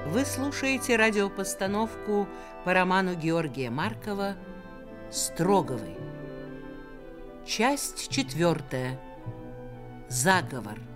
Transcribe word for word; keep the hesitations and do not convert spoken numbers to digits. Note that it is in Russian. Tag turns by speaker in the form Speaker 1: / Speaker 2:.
Speaker 1: Вы слушаете радиопостановку по роману Георгия Маркова «Строговы». Часть четвертая. Заговор.